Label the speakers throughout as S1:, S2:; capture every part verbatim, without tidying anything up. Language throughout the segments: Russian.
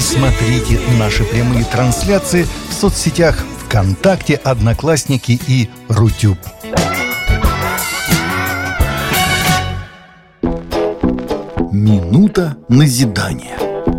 S1: Смотрите наши прямые трансляции в соцсетях ВКонтакте, Одноклассники и Рутюб. Минута назидания.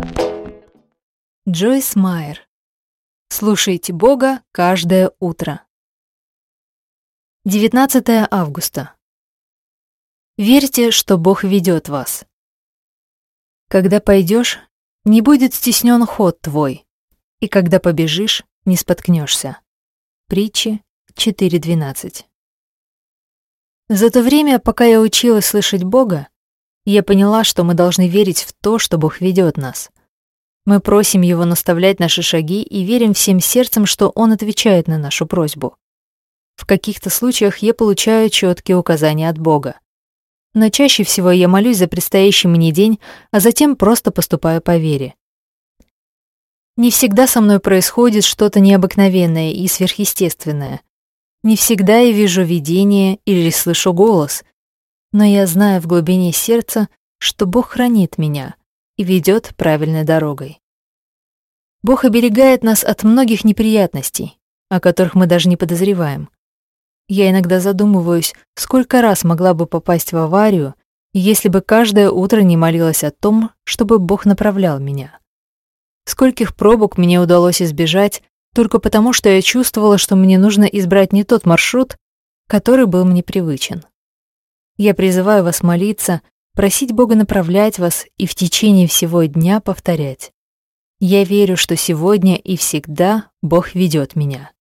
S2: Джойс Майер. Слушайте Бога каждое утро. девятнадцатое августа. Верьте, что Бог ведет вас. Когда пойдешь, не будет стеснен ход твой, и когда побежишь, не споткнешься. Притчи четыре двенадцать. За то время, пока я училась слышать Бога, я поняла, что мы должны верить в то, что Бог ведет нас. Мы просим Его наставлять наши шаги и верим всем сердцем, что Он отвечает на нашу просьбу. В каких-то случаях я получаю четкие указания от Бога. Но чаще всего я молюсь за предстоящий мне день, а затем просто поступаю по вере. Не всегда со мной происходит что-то необыкновенное и сверхъестественное. Не всегда я вижу видение или слышу голос, но я знаю в глубине сердца, что Бог хранит меня и ведет правильной дорогой. Бог оберегает нас от многих неприятностей, о которых мы даже не подозреваем. Я иногда задумываюсь, сколько раз могла бы попасть в аварию, если бы каждое утро не молилась о том, чтобы Бог направлял меня. Скольких пробок мне удалось избежать только потому, что я чувствовала, что мне нужно избрать не тот маршрут, который был мне привычен. Я призываю вас молиться, просить Бога направлять вас и в течение всего дня повторять: «Я верю, что сегодня и всегда Бог ведет меня».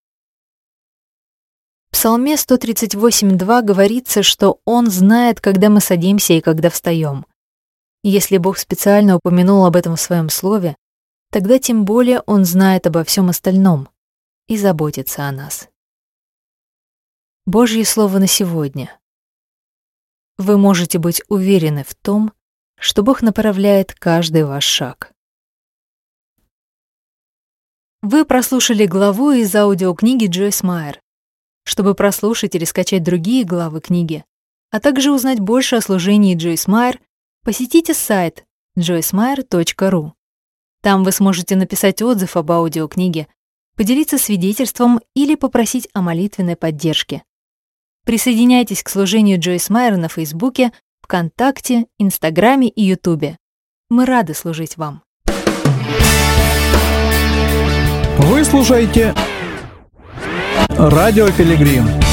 S2: В Псалме сто тридцать восемь два говорится, что Он знает, когда мы садимся и когда встаем. Если Бог специально упомянул об этом в Своем Слове, тогда тем более Он знает обо всем остальном и заботится о нас. Божье Слово на сегодня. Вы можете быть уверены в том, что Бог направляет каждый ваш шаг. Вы прослушали главу из аудиокниги Джойс Майер. Чтобы прослушать или скачать другие главы книги, а также узнать больше о служении Джойс Майер, посетите сайт джойс майер точка ру. Там вы сможете написать отзыв об аудиокниге, поделиться свидетельством или попросить о молитвенной поддержке. Присоединяйтесь к служению Джойс Майер на Фейсбуке, ВКонтакте, Инстаграме и Ютубе. Мы рады служить вам.
S3: Вы слушаете Радио Пилигрим.